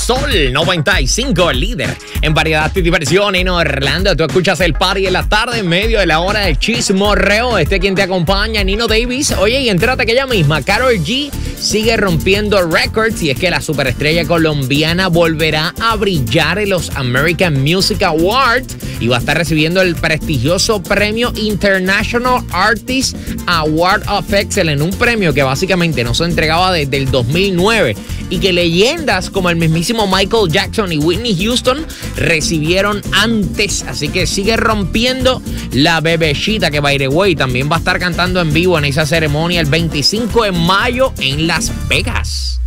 Sol 95, el líder en variedad y diversión en Orlando. Tú escuchas el party en la tarde en medio de la hora del chismorreo. Quien te acompaña, Nino Davis. Oye, y entérate que ella misma, Karol G, sigue rompiendo récords, y es que la superestrella colombiana volverá a brillar en los American Music Awards y va a estar recibiendo el prestigioso premio International Artist Award of Excellence, un premio que básicamente no se entregaba desde el 2009 y que leyendas como el mismísimo Michael Jackson y Whitney Houston recibieron antes. Así que sigue rompiendo la bebecita, que by the way también va a estar cantando en vivo en esa ceremonia el 25 de mayo en Las Vegas.